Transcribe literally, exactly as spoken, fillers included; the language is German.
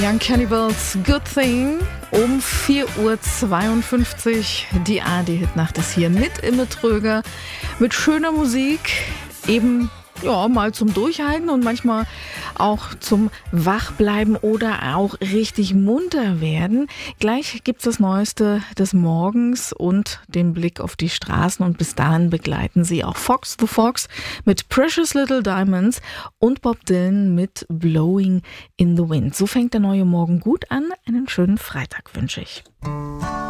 Young Cannibals, Good Thing. Um vier Uhr zweiundfünfzig. Die A R D-Hitnacht ist hier mit Imme Tröger. Mit schöner Musik. Eben, ja, mal zum Durchhalten und manchmal auch zum Wachbleiben oder auch richtig munter werden. Gleich gibt's das Neueste des Morgens und den Blick auf die Straßen. Und bis dahin begleiten Sie auch Fox the Fox mit Precious Little Diamonds und Bob Dylan mit Blowing in the Wind. So fängt der neue Morgen gut an. Einen schönen Freitag wünsche ich.